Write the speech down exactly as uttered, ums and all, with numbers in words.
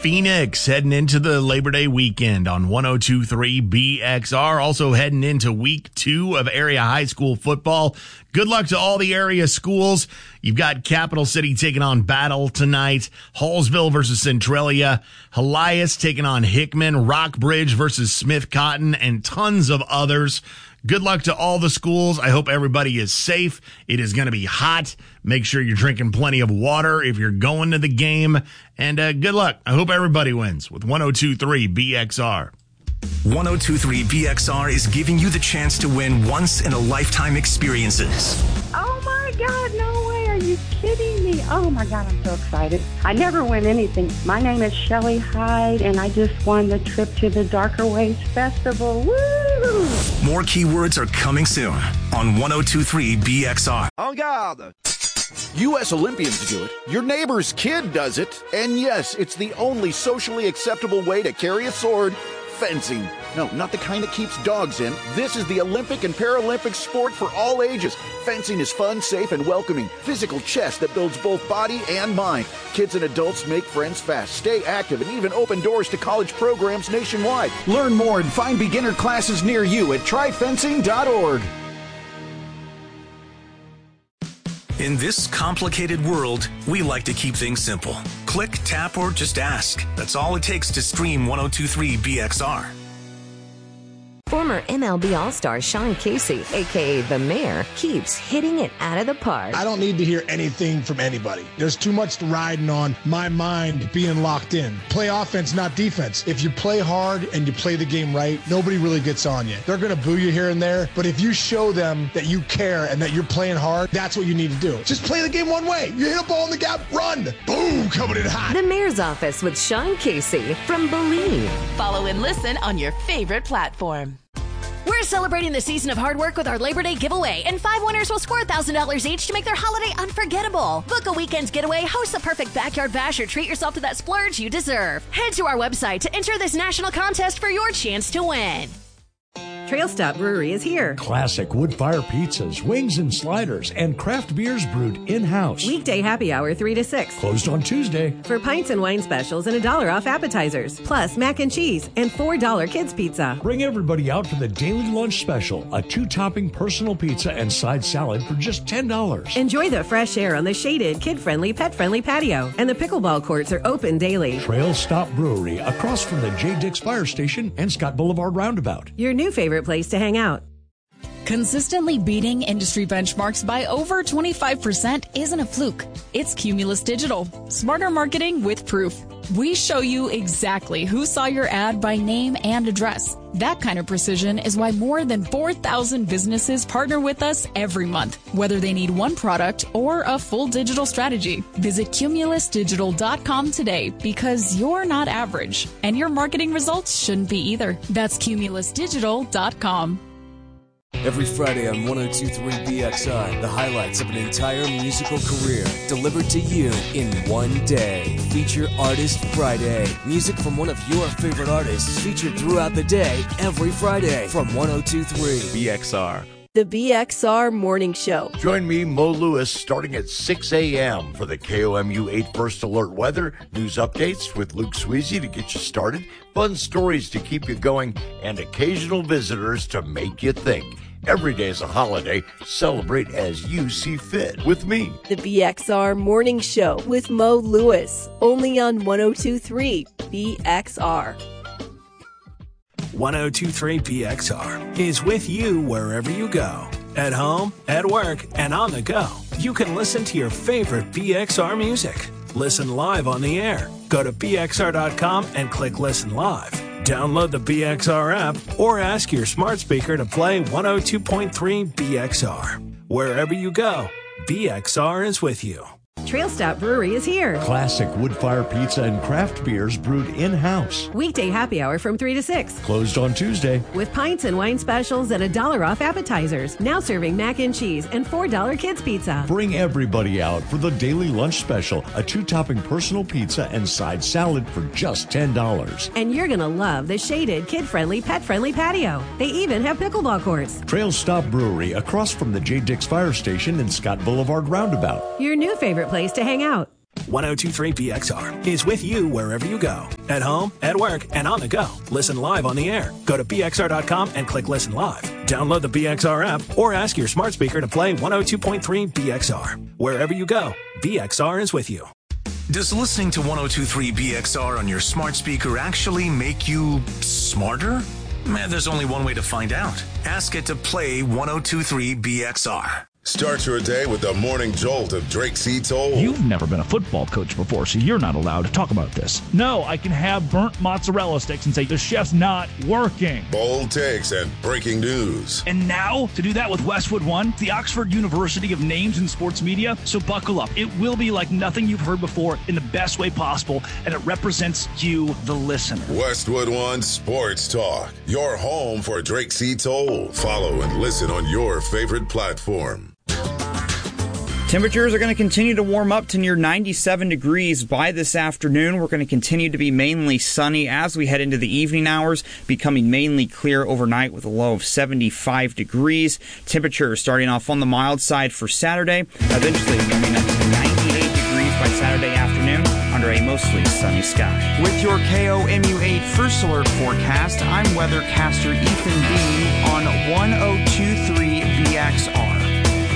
Phoenix heading into the Labor Day weekend on one oh two point three B X R. Also heading into week two of area high school football. Good luck to all the area schools. You've got Capital City taking on Battle tonight. Hallsville versus Centralia. Helias taking on Hickman. Rockbridge versus Smith Cotton, and tons of others. Good luck to all the schools. I hope everybody is safe. It is going to be hot. Make sure you're drinking plenty of water if you're going to the game. And uh, good luck. I hope everybody wins with one oh two point three B X R. one oh two point three B X R is giving you the chance to win once-in-a-lifetime experiences. Oh, my God. No way. Are you kidding me? Oh, my God. I'm so excited. I never win anything. My name is Shelly Hyde, and I just won the trip to the Darker Ways Festival. Woo! More keywords are coming soon on one oh two point three B X R. En garde! U S Olympians do it. Your neighbor's kid does it. And yes, it's the only socially acceptable way to carry a sword. Fencing. No, not the kind that keeps dogs in. This is the Olympic and Paralympic sport for all ages. Fencing is fun, safe, and welcoming. Physical chess that builds both body and mind. Kids and adults make friends fast, stay active, and even open doors to college programs nationwide. Learn more and find beginner classes near you at try fencing dot org. In this complicated world, we like to keep things simple. Click, tap, or just ask. That's all it takes to stream one oh two point three B X R. Former M L B All-Star Sean Casey, a k a. The Mayor, keeps hitting it out of the park. I don't need to hear anything from anybody. There's too much riding on my mind being locked in. Play offense, not defense. If you play hard and you play the game right, nobody really gets on you. They're going to boo you here and there, but if you show them that you care and that you're playing hard, that's what you need to do. Just play the game one way. You hit a ball in the gap, run. Boom, coming in hot. The Mayor's Office with Sean Casey from Believe. Follow and listen on your favorite platform. We're celebrating the season of hard work with our Labor Day giveaway, and five winners will score one thousand dollars each to make their holiday unforgettable. Book a weekend's getaway, host the perfect backyard bash, or treat yourself to that splurge you deserve. Head to our website to enter this national contest for your chance to win. Trail Stop Brewery is here. Classic wood-fire pizzas, wings and sliders, and craft beers brewed in-house. Weekday happy hour three to six. Closed on Tuesday. For pints and wine specials and a dollar off appetizers. Plus mac and cheese and four dollar kids pizza. Bring everybody out for the daily lunch special. A two-topping personal pizza and side salad for just ten dollars. Enjoy the fresh air on the shaded, kid-friendly, pet-friendly patio. And the pickleball courts are open daily. Trail Stop Brewery, across from the J. Dix Fire Station and Scott Boulevard Roundabout. Your new favorite place to hang out. Consistently beating industry benchmarks by over twenty-five percent isn't a fluke. It's Cumulus Digital. Smarter marketing with proof. We show you exactly who saw your ad by name and address. That kind of precision is why more than four thousand businesses partner with us every month, whether they need one product or a full digital strategy. Visit cumulus digital dot com today, because you're not average, and your marketing results shouldn't be either. That's cumulus digital dot com. Every Friday on one oh two point three B X R, the highlights of an entire musical career delivered to you in one day. Feature Artist Friday. Music from one of your favorite artists featured throughout the day, every Friday from one oh two point three B X R. The B X R Morning Show. Join me, Mo Lewis, starting at six a.m. for the K O M U eight First Alert weather, news updates with Luke Sweezy to get you started, fun stories to keep you going, and occasional visitors to make you think. Every day is a holiday. Celebrate as you see fit with me. The B X R Morning Show with Mo Lewis. Only on one oh two point three B X R. one oh two point three B X R is with you wherever you go. At home, at work, and on the go. You can listen to your favorite B X R music. Listen live on the air. Go to B X R dot com and click Listen Live. Download the B X R app or ask your smart speaker to play one oh two point three B X R. Wherever you go, B X R is with you. Trail Stop Brewery is here. Classic wood-fire pizza and craft beers brewed in-house. Weekday happy hour from three to six. Closed on Tuesday. With pints and wine specials and a dollar off appetizers. Now serving mac and cheese and four dollar kids pizza. Bring everybody out for the daily lunch special. A two-topping personal pizza and side salad for just ten dollars. And you're going to love the shaded, kid-friendly, pet-friendly patio. They even have pickleball courts. Trail Stop Brewery, across from the J. Dix Fire Station and Scott Boulevard Roundabout. Your new favorite place to hang out. ten twenty-three B X R is with you wherever you go. At home, at work, and on the go. Listen live on the air. Go to B X R dot com and click Listen Live. Download the B X R app or ask your smart speaker to play one oh two point three B X R. Wherever you go, B X R is with you. Does listening to ten twenty-three B X R on your smart speaker actually make you smarter? Man, there's only one way to find out. Ask it to play ten twenty-three B X R. Start your day with the morning jolt of Drake C. Toll. You've never been a football coach before, so you're not allowed to talk about this. No, I can have burnt mozzarella sticks and say the chef's not working. Bold takes and breaking news. And now, to do that with Westwood One, the Oxford University of names in sports media, so buckle up. It will be like nothing you've heard before in the best way possible, and it represents you, the listener. Westwood One Sports Talk, your home for Drake C. Toll. Follow and listen on your favorite platform. Temperatures are going to continue to warm up to near ninety-seven degrees by this afternoon. We're going to continue to be mainly sunny as we head into the evening hours, becoming mainly clear overnight with a low of seventy-five degrees. Temperatures starting off on the mild side for Saturday, eventually warming up to ninety-eight degrees by Saturday afternoon under a mostly sunny sky. With your K O M U eight First Alert forecast, I'm weathercaster Ethan Dean on ten twenty-three B X R.